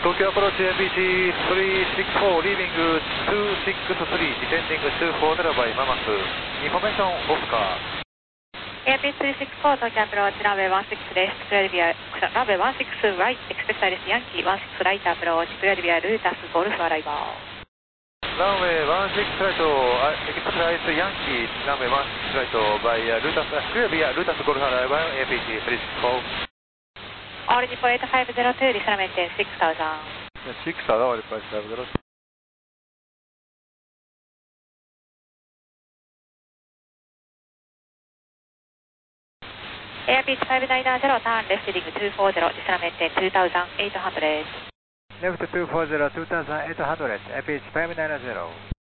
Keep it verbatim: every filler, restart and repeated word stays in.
東京アプローチ エーピーシーさんろくよん、リービングにひゃくろくじゅうさん、ディセンディングにひゃくよんじゅうバイママス、インフォメーションオフカー。 エーピーさんろくよん、東京アプローチ、ランウェイじゅうろくです。クレルビア、ランウェイじゅうろく、ライト、エクスペクタイです。ヤンキーじゅうろく、ライトアプローチ、クレルビア、ルータス、ゴルフアライバー。 ランウェイじゅうろくライト、エクスペクタイです。ヤンキー、ランウェイじゅうろくライト、バイルータス、クレルビア、ルータス、ゴルフアライバー、エーピーシーさんろくよん。 オーリジポエイトごゼロに、リサラメンテンろくさんぜろ。 ろくさんぜろ、オーリジポエイトごゼロ。 エアピーチごきゅうゼロ、ターンレフトリングにひゃくよんじゅう、リサラメンテンにせんはっぴゃく。 レフトにひゃくよんじゅう、にせんはっぴゃく、エアピーチごきゅうゼロ。